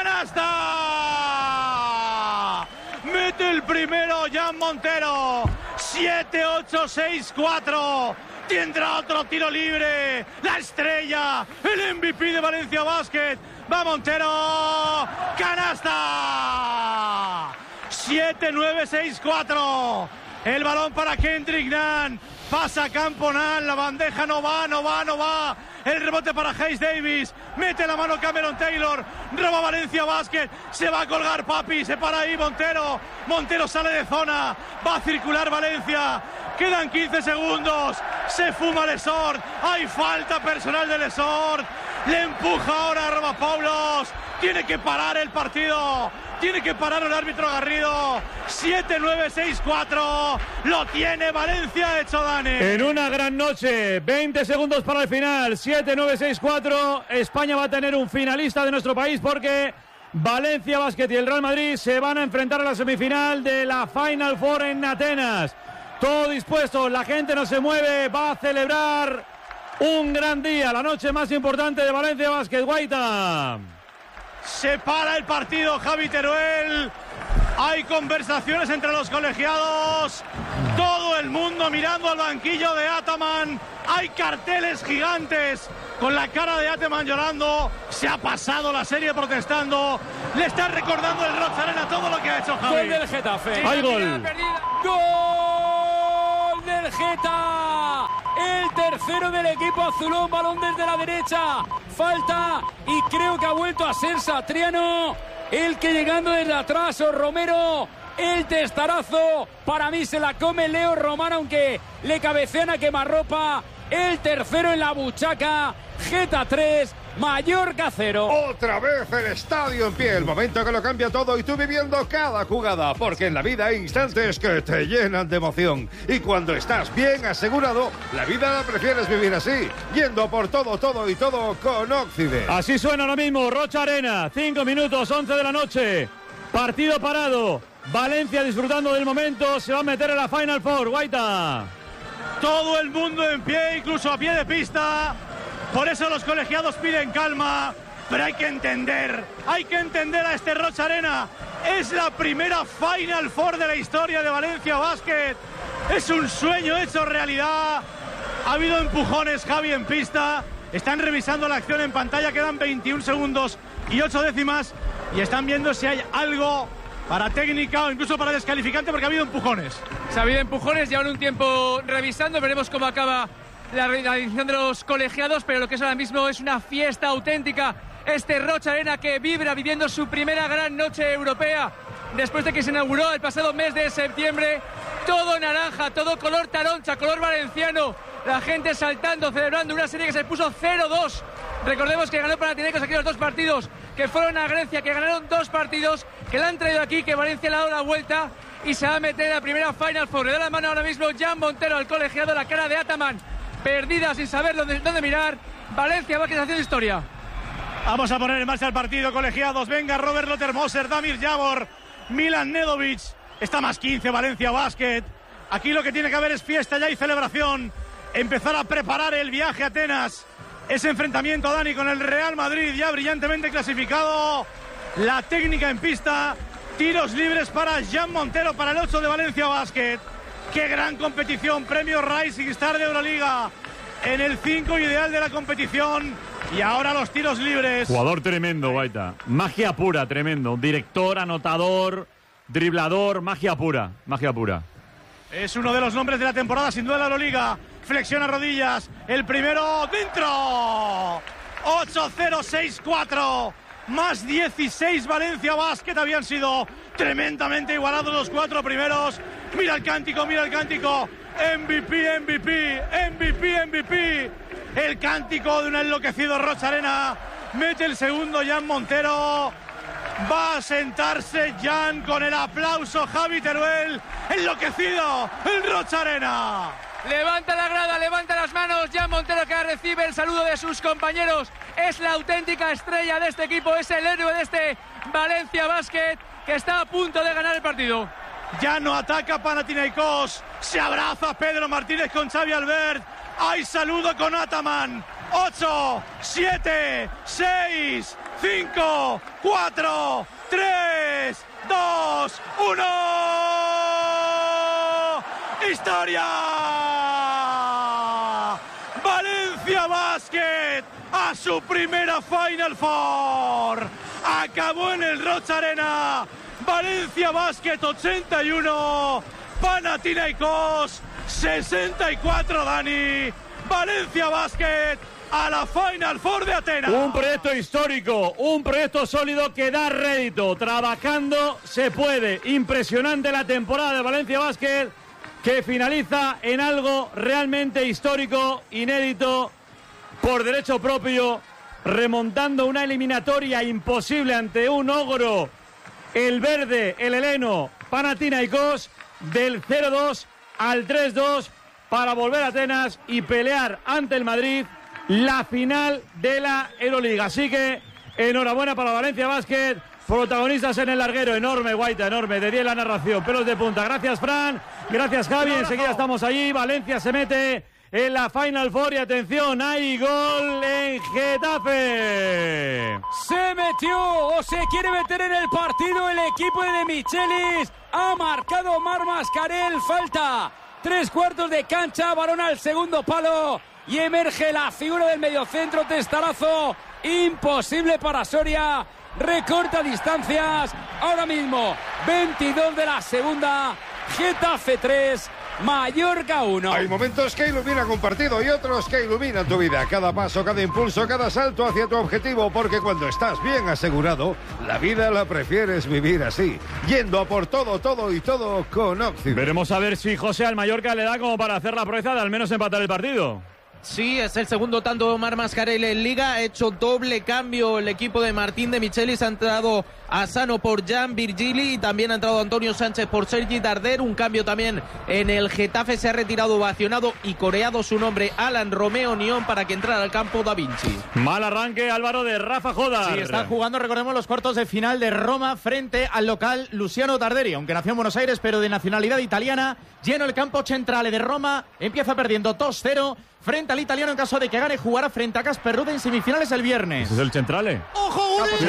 ¡Canasta! Mete el primero Jan Montero. siete ocho seis cuatro. Tendrá otro tiro libre. La estrella. El M V P de Valencia Basket. Va Montero. ¡Canasta! siete nueve seis cuatro. El balón para Kendrick Nunn. Pasa Campo Nunn. La bandeja no va, no va, no va. El rebote para Hayes Davis. Mete la mano Cameron Taylor. Roba Valencia Basket. Se va a colgar Papi. Se para ahí Montero. Montero sale de zona. Va a circular Valencia. Quedan quince segundos. Se fuma Lesort. Hay falta personal de Lesort. Le empuja ahora a Rabapaulos. Tiene que parar el partido. Tiene que parar el árbitro Garrido. siete nueve seis cuatro. Lo tiene Valencia hecho, Dani. En una gran noche. veinte segundos para el final. siete nueve seis cuatro. España va a tener un finalista de nuestro país porque Valencia Basket y el Real Madrid se van a enfrentar a la semifinal de la Final Four en Atenas. Todo dispuesto. La gente no se mueve. Va a celebrar un gran día. La noche más importante de Valencia Basket. Guaita. Se para el partido, Javi Teruel. Hay conversaciones entre los colegiados. Todo el mundo mirando al banquillo de Ataman. Hay carteles gigantes con la cara de Ataman llorando. Se ha pasado la serie protestando. Le está recordando el Roch Arena todo lo que ha hecho Javi. Gol del Getafe. ¡Hay gol! ¡Gol del Geta! El tercero del equipo azulón, balón desde la derecha. Falta y creo que ha vuelto a ser Satriano el que llegando desde atrás, o Romero, el testarazo. Para mí se la come Leo Román, aunque le cabecean a quemarropa. El tercero en la buchaca. Geta tres, Mallorca cero. Otra vez el estadio en pie, el momento que lo cambia todo y tú viviendo cada jugada, porque en la vida hay instantes que te llenan de emoción y cuando estás bien asegurado, la vida la prefieres vivir así, yendo por todo, todo y todo con Occident. Así suena ahora mismo Roch Arena, cinco minutos, once de la noche, partido parado, Valencia disfrutando del momento, se va a meter en la Final Four. Guaita. Todo el mundo en pie, incluso a pie de pista. Por eso los colegiados piden calma, pero hay que entender, hay que entender a este Roch Arena. Es la primera Final Four de la historia de Valencia Basket. Es un sueño hecho realidad. Ha habido empujones, Javi, en pista. Están revisando la acción en pantalla, quedan veintiún segundos y ocho décimas. Y están viendo si hay algo para técnica o incluso para descalificante, porque ha habido empujones. Se ha habido empujones, llevan un tiempo revisando, veremos cómo acaba la realización de los colegiados, pero lo que es ahora mismo es una fiesta auténtica. Este Roch Arena que vibra viviendo su primera gran noche europea después de que se inauguró el pasado mes de septiembre. Todo naranja, todo color taroncha, color valenciano. La gente saltando, celebrando una serie que se puso cero dos. Recordemos que ganó Panathinaikos aquí los dos partidos, que fueron a Grecia, que ganaron dos partidos, que la han traído aquí, que Valencia le ha dado la vuelta y se va a meter en la primera Final Four. Le da la mano ahora mismo Jan Montero al colegiado, la cara de Ataman perdida sin saber dónde, dónde mirar. Valencia va a quedar haciendo historia. Vamos a poner en marcha el partido, colegiados. Venga, Robert Lotermoser, Damir Javor, Milan Nedovic. Está más quince Valencia Basket. Aquí lo que tiene que haber es fiesta ya y celebración. Empezar a preparar el viaje a Atenas. Ese enfrentamiento, Dani, con el Real Madrid ya brillantemente clasificado. La técnica en pista. Tiros libres para Jan Montero, para el ocho de Valencia Basket. ¡Qué gran competición! Premio Rising Star de Euroliga en el cinco ideal de la competición. Y ahora los tiros libres. Jugador tremendo, Guaita. Magia pura, tremendo. Director, anotador, driblador, magia pura, magia pura. Es uno de los nombres de la temporada, sin duda, de la Euroliga. Flexiona rodillas. El primero dentro. ocho cero seis cuatro. Más dieciséis Valencia Basket. Habían sido tremendamente igualados los cuatro primeros. Mira el cántico, mira el cántico. M V P, M V P, M V P, M V P. El cántico de un enloquecido Roch Arena. Mete el segundo Jan Montero. Va a sentarse Jan con el aplauso. Javi Teruel. Enloquecido el Roch Arena. Levanta la grada, levanta las manos. Jan Montero, que recibe el saludo de sus compañeros. Es la auténtica estrella de este equipo. Es el héroe de este Valencia Basket, que está a punto de ganar el partido. Ya no ataca Panathinaikos. Se abraza Pedro Martínez con Xavi Albert. Hay saludo con Ataman. ocho, siete, seis, cinco, cuatro, tres, dos, uno. ¡Historia! Valencia Basket a su primera Final Four. Acabó en el Roch Arena. Valencia Basket ochenta y uno, Panathinaikos sesenta y cuatro, Dani. Valencia Basket a la Final Four de Atenas. Un proyecto histórico, un proyecto sólido que da rédito. Trabajando se puede. Impresionante la temporada de Valencia Basket, que finaliza en algo realmente histórico, inédito, por derecho propio. remontando una eliminatoria imposible ante un ogro, el verde, el heleno, Panathinaikos, del cero dos al tres dos para volver a Atenas y pelear ante el Madrid la final de la Euroliga. Así que enhorabuena para Valencia Basket, protagonistas en el larguero, enorme, Guaita, enorme, de diez la narración, pelos de punta. Gracias, Fran, gracias, Javi, enseguida estamos allí. Valencia se mete en la Final Four y atención, hay gol en Getafe. Se metió o se quiere meter en el partido el equipo de Michelis. Ha marcado Marc Mascarell, falta tres cuartos de cancha, balón al segundo palo y emerge la figura del mediocentro, testarazo imposible para Soria, recorta distancias, ahora mismo veintidós de la segunda, Getafe tres, Mallorca uno. Hay momentos que iluminan un partido y otros que iluminan tu vida. Cada paso, cada impulso, cada salto hacia tu objetivo. Porque cuando estás bien asegurado, la vida la prefieres vivir así. Yendo a por todo, todo y todo con Occident. Veremos a ver si José al Mallorca le da como para hacer la proeza de al menos empatar el partido. Sí, es el segundo tanto de Marc Mascarell en Liga. Ha hecho doble cambio el equipo de Martín de Michelis. Ha entrado Asano por Jan Virgili y también ha entrado Antonio Sánchez por Sergi Darder. Un cambio también en el Getafe. Se ha retirado ovacionado y coreado su nombre Alan Romeo Nión para que entrara al campo Da Vinci. Mal arranque, Álvaro, de Rafa Jodar. Sí, está jugando, recordemos, los cuartos de final de Roma frente al local Luciano Darderi, aunque nació en Buenos Aires, pero de nacionalidad italiana. Lleno el campo centrale de Roma, empieza perdiendo dos cero frente al italiano. En caso de que gane, jugará frente a Casper Ruud en semifinales el viernes. ¿Ese es el centrale? ¡Ojo, Guri!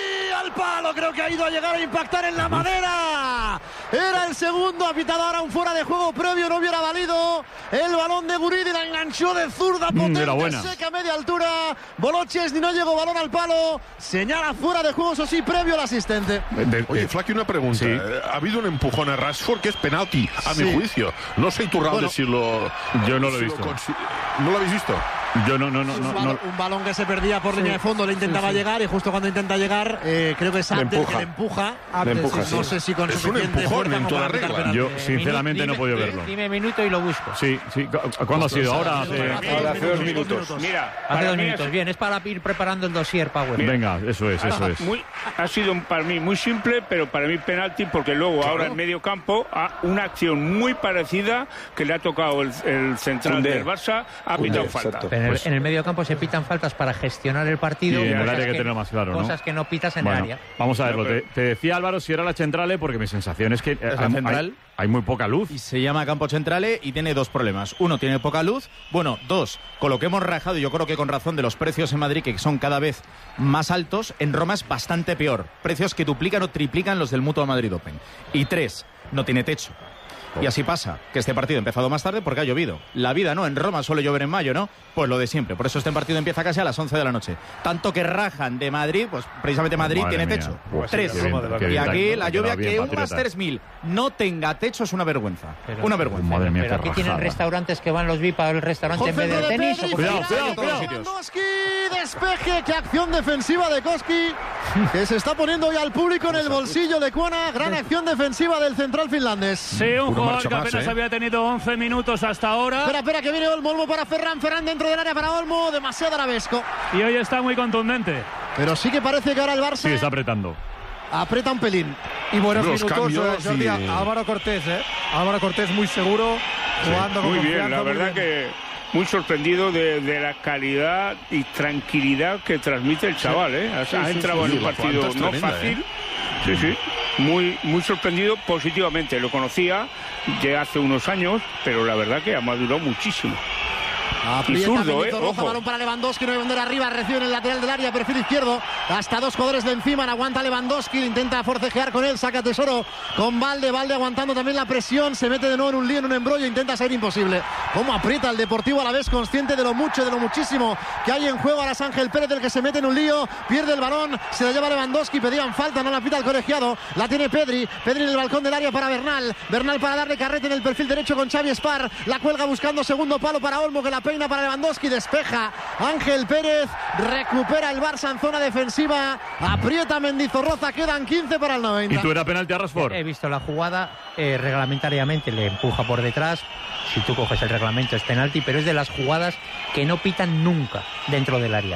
Al palo, creo que ha ido a llegar a impactar en la madera. Era el segundo, ha pitado ahora un fuera de juego previo, no hubiera valido. El balón de Guridi la enganchó de zurda potente, mm, seca a media altura. Boloches, ni no llegó balón al palo. Señala fuera de juego, eso sí, previo al asistente. De, Oye, Flaqui, una pregunta. Sí. Ha habido un empujón a Rashford que es penalti, a sí. mi juicio. No sé tu bueno, si lo... Yo no lo he visto. ¿No lo habéis visto? Yo no, no, no. Un, no, balón, no. un balón que se perdía por sí. línea de fondo, le intentaba sí, sí. llegar y justo cuando intenta llegar, eh, creo que es Abdel que le empuja. Le empuja sí. No sé si con es un empujón en toda regla. Yo, sinceramente, Minut, no he podido verlo. Dime minuto y lo busco. Sí, sí. ¿Cuándo ha sido? Ahora hace... Ahora hace dos minutos. Mira, hace dos minutos. Es... Bien, es para ir preparando el dossier, Power. Mira. Venga, eso es, eso es. Muy, ha sido para mí muy simple, pero para mí penalti, porque luego claro. ahora en medio campo, una acción muy parecida que le ha tocado el, el central Cundé. del Barça, ha Cundé, pitado falta. En el, pues, en el medio campo se pitan faltas para gestionar el partido. Y en el área hay que, que tenerlo más claro, ¿no? Cosas que no pitas en bueno, el área. Vamos a verlo. Te, te decía, Álvaro, si era la centrale, porque mi sensación es que ¿Es la central? Hay, hay muy poca luz. Y se llama campo centrale y tiene dos problemas. Uno, tiene poca luz. Bueno, dos, con lo que hemos rajado, yo creo que con razón, de los precios en Madrid, que son cada vez más altos, en Roma es bastante peor. Precios que duplican o triplican los del Mutua Madrid Open. Y tres, no tiene techo. Y así pasa, que este partido ha empezado más tarde porque ha llovido. La vida, ¿no? En Roma suele llover en mayo, ¿no? Pues lo de siempre. Por eso este partido empieza casi a las once de la noche. Tanto que rajan de Madrid, pues precisamente Madrid Madre tiene mía. techo. Pues Tres. Bien, y aquí la lluvia, que un Masters mil no tenga techo es una vergüenza. Pero, una vergüenza. Madre mía, pero aquí rajada. Tienen restaurantes que van los V I P al restaurante José en vez de tenis. Pedri, cuidado, cuidado, cuidado. Lewandowski, despeje, qué acción defensiva de Koski, que se está poniendo hoy al público en el bolsillo de Cuana. Gran acción defensiva del central finlandés. Sí, un jugador que apenas había tenido once minutos hasta ahora. Espera, espera, que viene Olmo, Olmo para Ferran, Ferran dentro del área para Olmo, demasiado arabesco. Y hoy está muy contundente. Pero sí que parece que ahora el Barça... Sí, está apretando. Aprieta un pelín. Y buenos Los minutos, eh, Jordi, y... Álvaro Cortés, ¿eh? Álvaro Cortés muy seguro, sí, jugando con muy confianza. Bien, la verdad bien. que muy sorprendido de, de la calidad y tranquilidad que transmite el chaval, ¿eh? Ha, sí, ha sí, entrado sí, en sí, un partido no tremenda, fácil. ¿eh? Sí, sí. Muy, muy sorprendido positivamente. Lo conocía de hace unos años, pero la verdad que ha madurado muchísimo. Aprieta, y zurdo, eh, roja, balón para Lewandowski, no hay bandera arriba, recibe en el lateral del área, perfil izquierdo, hasta dos jugadores de encima, aguanta Lewandowski, intenta forcejear con él, saca Tesoro con Valde, Valde aguantando también la presión, se mete de nuevo en un lío, en un embrollo, intenta ser imposible. Cómo aprieta el Deportivo a la vez, consciente de lo mucho, de lo muchísimo que hay en juego. Ahora es Ángel Pérez el que se mete en un lío, pierde el balón, se la lleva Lewandowski, pedían falta, no la pita el colegiado, la tiene Pedri, Pedri en el balcón del área para Bernal, Bernal para darle carrete en el perfil derecho con Xavi Spar, la cuelga buscando segundo palo para Olmo, que la peina para Lewandowski, despeja Ángel Pérez, recupera el Barça en zona defensiva, aprieta Mendizorroza, quedan quince para el noventa. ¿Y tú era penalti a Rashford? He visto la jugada, eh, reglamentariamente le empuja por detrás, si tú coges el reglamento es penalti, pero es de las jugadas que no pitan nunca dentro del área.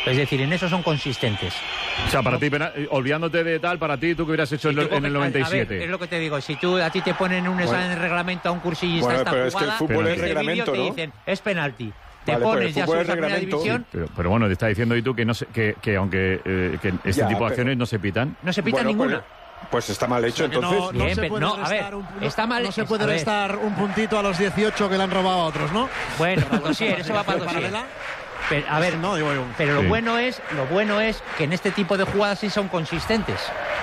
Es decir, en eso son consistentes. O sea, para ti, olvidándote de tal, para ti, ¿tú qué hubieras hecho si en, en el noventa y siete? A ver, es lo que te digo, si tú a ti te ponen un examen de reglamento a un cursillista bueno, esta pero jugada, es que el fútbol es reglamento, te ¿no? dicen, es penalti. Te Vale, pones, ya subes a primera división. Sí, pero, pero bueno, te está diciendo y tú que, no se, que, que aunque eh, que este Ya, tipo de pero- acciones no se pitan. No se pita Bueno, ninguna. Pues, pues está mal hecho, Que no- entonces. no, Bien, se pero puede no, a ver, restar un, no- está mal- no se puede a ver. restar un puntito a los dieciocho que le han robado a otros, ¿no? Bueno, para el dossier, eso va para el dossier. Pero, a ver, no, digo yo. pero Sí. lo bueno es, lo bueno es que en este tipo de jugadas sí son consistentes.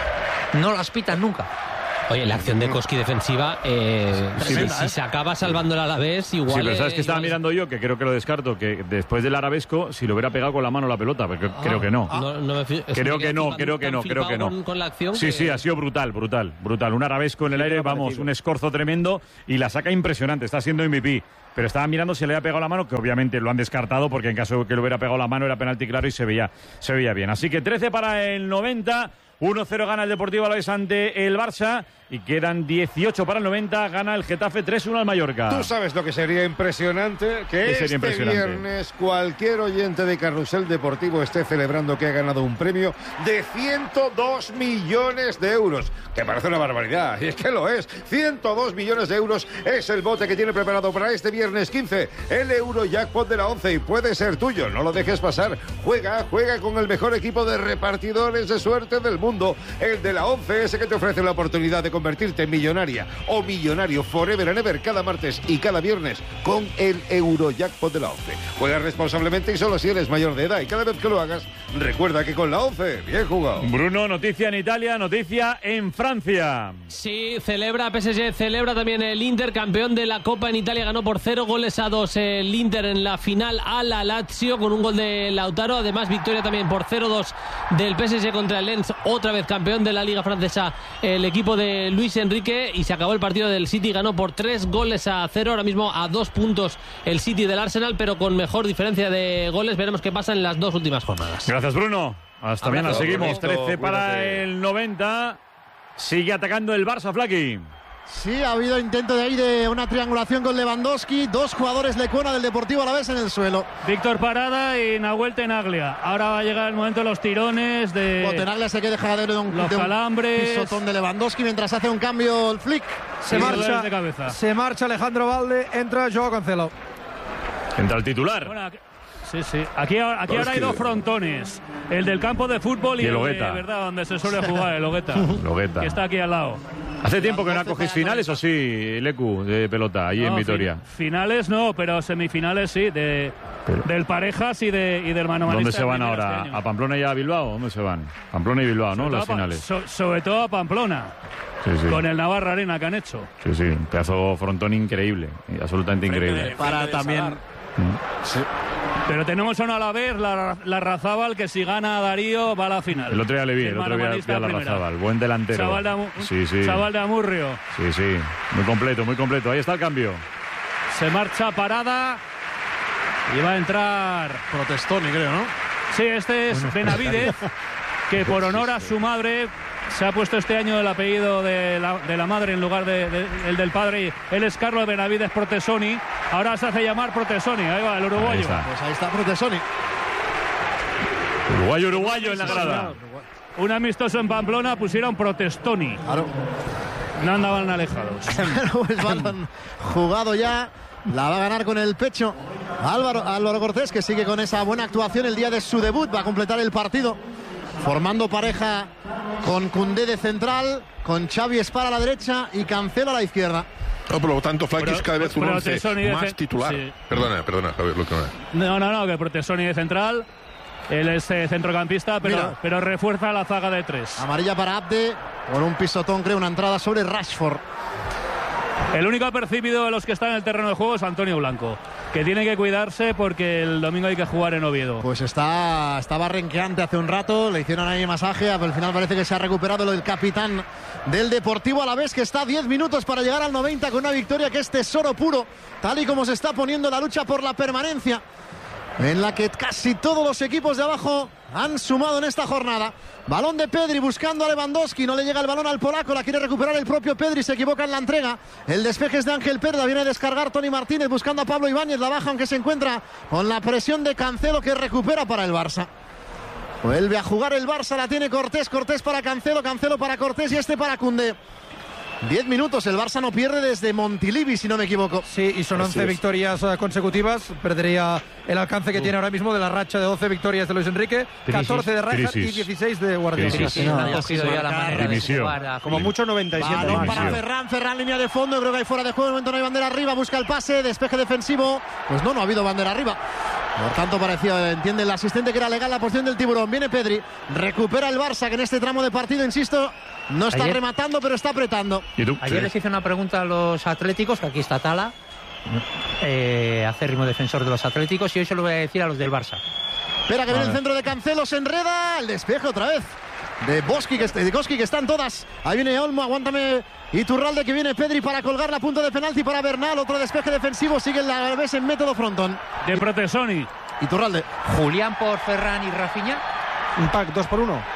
No las pitan nunca. Oye, la acción de Koski defensiva, eh, si, Tremenda, si ¿eh? se acaba salvando el Alavés, igual... Sí, pero ¿sabes eh, que estaba igual- mirando yo? Que creo que lo descarto, que después del arabesco, si lo hubiera pegado con la mano la pelota, porque Ah, creo que no. no, no me fi- es Creo me que quedé no, flipando, creo que tan no, creo que flipado no. Con, con la acción Sí, que- sí, ha sido brutal, brutal, brutal. Un arabesco en el aire, vamos, un escorzo tremendo y la saca impresionante, está siendo M V P. Pero estaba mirando si le había pegado la mano, que obviamente lo han descartado, porque en caso de que le hubiera pegado la mano era penalti claro y se veía, se veía bien. Así que trece para el noventa, uno cero gana el Deportivo Alavés ante el Barça y quedan dieciocho para el noventa, gana el Getafe tres uno al Mallorca. Tú sabes lo que sería impresionante, que ¿Qué este sería impresionante? viernes cualquier oyente de Carrusel Deportivo esté celebrando que ha ganado un premio de ciento dos millones de euros, que parece una barbaridad, y es que lo es. ciento dos millones de euros es el bote que tiene preparado para este viernes quince, el Eurojackpot de la once, y puede ser tuyo, no lo dejes pasar. Juega, juega con el mejor equipo de repartidores de suerte del mundo, el de la once, ese que te ofrece la oportunidad de convertirte en millonaria o millonario forever and ever cada martes y cada viernes con el Eurojackpot de la once. Juega responsablemente y solo si eres mayor de edad, y cada vez que lo hagas, recuerda que con la once, bien jugado. Bruno, noticia en Italia, noticia en Francia. Sí, celebra P S G, celebra también el Inter, campeón de la Copa en Italia, ganó por cero goles a dos el Inter en la final a la Lazio con un gol de Lautaro, además victoria también por cero dos del P S G contra el Lens, otra vez campeón de la Liga Francesa el equipo de Luis Enrique, y se acabó el partido del City, ganó por tres goles a cero, ahora mismo a dos puntos el City del Arsenal, pero con mejor diferencia de goles, veremos qué pasa en las dos últimas jornadas. Gracias, Bruno. Hasta Abrazo. mañana, seguimos. Bonito, trece para cuídate. el noventa. Sigue atacando el Barça, Flaki. Sí, ha habido intento de ahí de una triangulación con Lewandowski. Dos jugadores Lecuona del Deportivo Alavés en el suelo. Víctor Parada y Nahuel Tenaglia. Ahora va a llegar el momento de los tirones, de Bueno, Tenaglia se queda dejadero de un, los de un calambres. pisotón de Lewandowski mientras hace un cambio el Flick. Se Sí, marcha, dolores de cabeza. se marcha Alejandro Valde, entra Joao Cancelo. Entra el titular. Bueno, aquí- sí, sí. Aquí, ahora- aquí Pero ahora es hay que- dos frontones. El del campo de fútbol y, Y el el de Ogueta. verdad, donde se suele jugar, el Ogueta. Logueta. Que está aquí al lado. Hace tiempo que no acoges finales, ¿o sí, Lecu, de pelota, ahí en No, Vitoria? fin- finales no, pero semifinales sí, de, del Parejas y, de, y del Mano ¿Dónde Manista se van primero ahora? este año. ¿A Pamplona y a Bilbao? ¿Dónde se van? Pamplona y Bilbao, ¿no? Sobre Las todo a Pa- finales. so- sobre todo a Pamplona, Sí, sí. con el Navarra Arena que han hecho. Sí, sí, un pedazo frontón increíble, absolutamente increíble. Para también. Pero tenemos uno a la vez, la, la Razábal, que si gana Darío va a la final. El otro día le vi, el otro día vi manomanista a la primera. Razábal, buen delantero. Chaval de, Amu- Sí, sí. Chaval de Amurrio. Sí, sí, muy completo, muy completo. Ahí está el cambio. Se marcha Parada y va a entrar... Protestoni, creo, ¿no? Sí, este es Benavidez, que por honor a su madre se ha puesto este año el apellido de la, de la madre en lugar del de, el del padre. Y él es Carlos Benavidez Protesoni. Ahora se hace llamar Protesoni. Ahí va, el uruguayo. Ahí está. Pues ahí está Protesoni. Uruguayo, uruguayo en la grada. Un amistoso en Pamplona pusieron Protestoni. Claro. No andaban alejados. Pero el balón jugado ya. La va a ganar con el pecho Álvaro, Álvaro Cortés, que sigue con esa buena actuación el día de su debut. Va a completar el partido formando pareja con Koundé de central, con Xavi Espar a la derecha y Cancelo a la izquierda. No, por lo tanto, Flaki es cada vez un Pero once Tesoni de más cen- titular. sí. Perdona, perdona, Javier, lo que no es. No, no, no, que Protesoni de central. Él es eh, centrocampista, pero, Mira. pero refuerza la zaga de tres. Amarilla para Abde, por un pisotón, creo, una entrada sobre Rashford. El único apercibido de los que están en el terreno de juego es Antonio Blanco, que tiene que cuidarse porque el domingo hay que jugar en Oviedo. Pues está, estaba renqueante hace un rato, le hicieron ahí masaje, pero al final parece que se ha recuperado lo del capitán del Deportivo Alavés, que está a diez minutos para llegar al noventa con una victoria que es tesoro puro, tal y como se está poniendo la lucha por la permanencia, en la que casi todos los equipos de abajo han sumado en esta jornada. Balón de Pedri buscando a Lewandowski, no le llega el balón al polaco, la quiere recuperar el propio Pedri, se equivoca en la entrega. El despeje es de Ángel Perda, viene a descargar Toni Martínez buscando a Pablo Ibáñez, la baja aunque se encuentra con la presión de Cancelo, que recupera para el Barça. Vuelve a jugar el Barça, la tiene Cortés, Cortés para Cancelo, Cancelo para Cortés y este para Koundé. Diez minutos, el Barça no pierde desde Montilivi, si no me equivoco. Sí, y son once victorias uh, consecutivas. Perdería el alcance que uh. tiene ahora mismo de la racha de doce victorias de Luis Enrique, crisis, catorce de Rijkaard y dieciséis de Guardiola. Crisis. No, no, ya la manera de jugar, como mucho noventa y siete. Balón para Ferran, Ferran línea de fondo, creo que hay fuera de juego, de momento no hay bandera arriba, busca el pase, despeje defensivo. Pues no, no ha habido bandera arriba. Por tanto, parecía, entiende el asistente que era legal la posición del Tiburón. Viene Pedri, recupera el Barça, que en este tramo de partido, insisto, no está Ayer, rematando, pero está apretando. Ayer sí. les hice una pregunta a los atléticos, que aquí está Tala, eh, acérrimo defensor de los atléticos, y hoy se lo voy a decir a los del Barça. Espera que viene el centro de Cancelo, se enreda, el despeje otra vez de Boski, que, de Koski, que están todas. Ahí viene Olmo, aguántame Iturralde, que viene Pedri para colgar la punta de penalti para Bernal, otro despeje defensivo, sigue la Alavés en método frontón. De Protesoni. Iturralde. Julián por Ferran y Rafinha. Un pack dos por uno.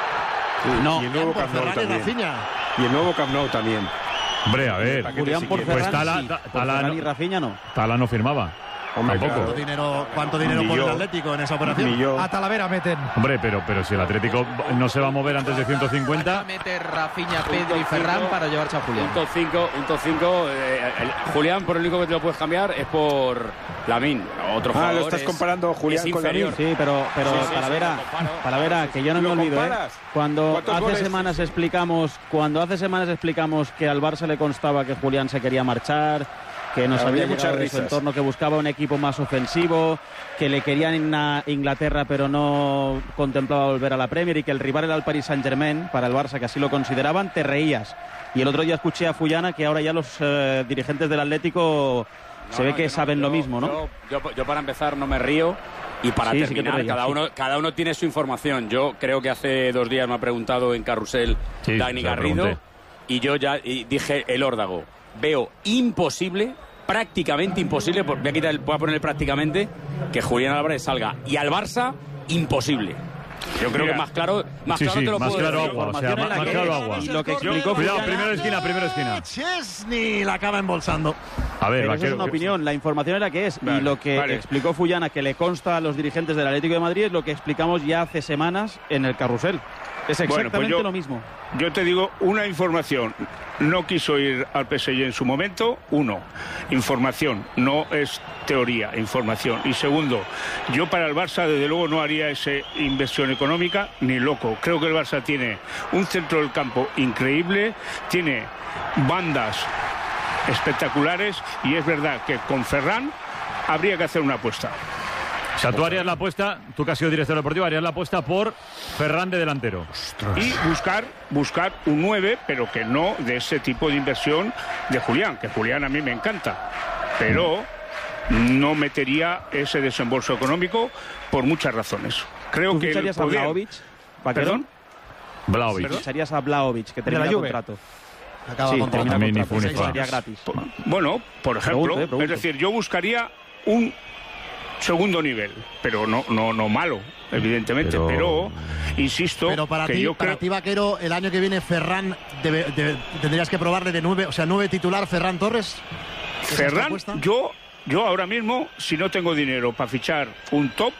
No, y el nuevo Camp Nou también. Y el nuevo Camp Nou también. Hombre, a ver. Julián por Ferran, pues Tala, sí. ta, por Tala, Ferran y Rafinha no. Tala no firmaba. Hombre, ¿Cuánto dinero, cuánto dinero pone el Atlético en esa operación? A Talavera meten. Hombre, pero, pero si el Atlético no se va a mover antes de ciento cincuenta. Meter Rafinha, Pedri y Ferran para llevarse a Julián. Un top cinco, un top cinco. Eh, el, Julián, por el único que te lo puedes cambiar es por Lamine. Otro jugador. Ah, lo estás es, comparando Julián con Lamine. Sí, pero, pero sí, sí, Talavera, sí, Talavera, que yo no me olvido, ¿eh? Cuando hace goles? semanas explicamos, cuando hace semanas explicamos que al Barça le constaba que Julián se quería marchar, que no sabía mucho de su entorno, que buscaba un equipo más ofensivo, que le querían a Inglaterra pero no contemplaba volver a la Premier y que el rival era el Paris Saint-Germain para el Barça, que así lo consideraban, te reías. Y el otro día escuché a Fullana que ahora ya los eh, dirigentes del Atlético no, se ve que no, saben yo, lo mismo, ¿no? Yo, yo, yo para empezar no me río y para sí, terminar, sí cada, uno, sí. cada uno tiene su información. Yo creo que hace dos días me ha preguntado en Carrusel sí, Dani Garrido y yo ya y dije el órdago. Veo imposible, prácticamente imposible, voy a, quitar el, voy a poner prácticamente, que Julián Álvarez salga. Y al Barça, imposible. Yo creo Mira, que más claro, más sí, claro sí, te lo más puedo claro decir. agua, o sea, más, más claro agua. Y lo que explicó Cuidado, Fullana, primera esquina, primera esquina. Chesney la acaba embolsando. A ver, Pero eso es una opinión, la información es la que es. Vale, y lo que vale. explicó Fullana, que le consta a los dirigentes del Atlético de Madrid, es lo que explicamos ya hace semanas en el Carrusel. Es exactamente bueno, pues yo, lo mismo. Yo te digo una información. No quiso ir al P S G en su momento. Uno, información. No es teoría, información. Y segundo, yo para el Barça desde luego no haría esa inversión económica ni loco. Creo que el Barça tiene un centro del campo increíble, tiene bandas espectaculares y es verdad que con Ferran habría que hacer una apuesta. O sea, tú harías la apuesta, tú que has sido director deportivo, harías la apuesta por Ferran de delantero. Ostras. Y buscar, buscar un nueve, pero que no de ese tipo de inversión de Julián, que Julián a mí me encanta. Pero no metería ese desembolso económico por muchas razones. Creo ¿Tú que ficharías el poder... a Vlahovic? ¿Perdón? Vlahovic. ¿Ficharías a Vlahovic, que termina el contrato? Acaba sí, con termina el contrato, sería gratis. Bueno, por ejemplo, pregunto, eh, pregunto. es decir, yo buscaría un segundo nivel, pero no no no malo, evidentemente, pero, pero insisto pero para que ti, yo para creo... ti, Vaquero, el año que viene Ferran debe, debe, tendrías que probarle de nueve, o sea, nueve titular Ferran Torres. Ferran, yo yo ahora mismo, si no tengo dinero para fichar un top,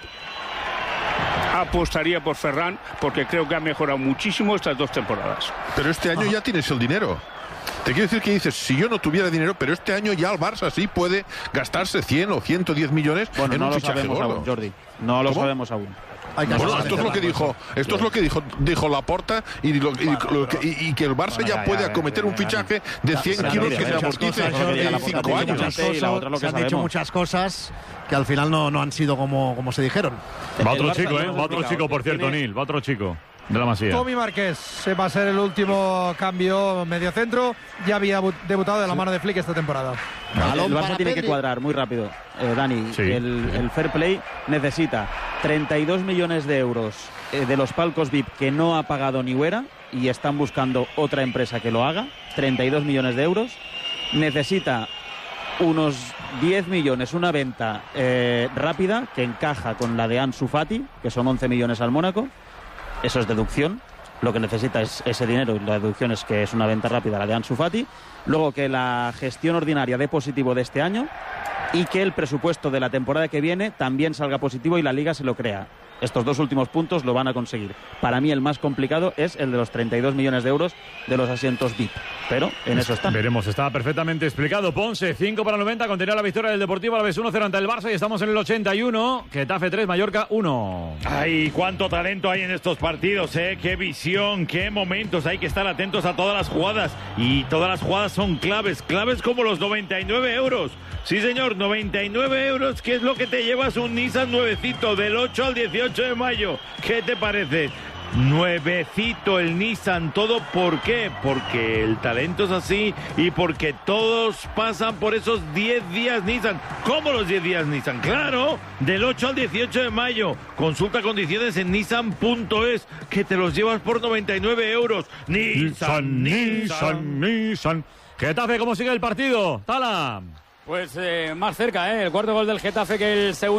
apostaría por Ferran porque creo que ha mejorado muchísimo estas dos temporadas. Pero este año Ajá. ya tienes el dinero. Te quiero decir que dices, si yo no tuviera dinero, pero este año ya el Barça sí puede gastarse cien o ciento diez millones bueno, en no un lo fichaje sabemos gordo. aún, Jordi. No lo ¿Cómo? sabemos aún. Bueno, esto es lo que dijo, esto es lo que dijo, dijo Laporta y, lo, y, lo que, y, y que el Barça bueno, ya, ya puede ya, acometer ya, ya, un fichaje de cien kilos que se amortice en cinco años. Se han dicho muchas cosas que al final no, no han sido como, como se dijeron. Va otro chico, ¿eh? Va otro chico, por cierto, Nil. Va otro chico. De la Masía. Tommy Márquez se va a ser el último cambio mediocentro. Ya había debutado de la mano de Flick esta temporada. Vale, el Barça tiene Pedri. que cuadrar muy rápido, eh, Dani. Sí. El, el Fair Play necesita treinta y dos millones de euros eh, de los palcos V I P que no ha pagado ni Huera y están buscando otra empresa que lo haga. treinta y dos millones de euros. Necesita unos diez millones, una venta eh, rápida que encaja con la de Ansu Fati, que son once millones al Mónaco. Eso es deducción. Lo que necesita es ese dinero y la deducción es que es una venta rápida, la de Ansu Fati. Luego que la gestión ordinaria dé positivo de este año y que el presupuesto de la temporada que viene también salga positivo y la Liga se lo crea. estos dos últimos puntos lo van a conseguir. Para mí el más complicado es el de los treinta y dos millones de euros de los asientos V I P, pero en eso están. Veremos, está perfectamente explicado. Ponce, cinco para noventa, continúa la victoria del Deportivo Alavés uno cero ante el Barça y estamos en el ochenta y uno. Getafe tres, Mallorca uno. Ay, cuánto talento hay en estos partidos, ¿eh? Qué visión, qué momentos. Hay que estar atentos a todas las jugadas. Y todas las jugadas son claves, claves como los noventa y nueve euros. Sí, señor, noventa y nueve euros, que es lo que te llevas un Nissan nuevecito del ocho al dieciocho de mayo. ¿Qué te parece? Nuevecito el Nissan, ¿todo por qué? Porque el talento es así y porque todos pasan por esos diez días Nissan. ¿Cómo los diez días Nissan? Claro, del ocho al dieciocho de mayo. Consulta condiciones en nissan punto es, que te los llevas por noventa y nueve euros. Nissan, Nissan, Nissan. Nissan. Getafe, ¿cómo sigue el partido? Tala. Pues eh, más cerca, ¿eh? El cuarto gol del Getafe que el segundo.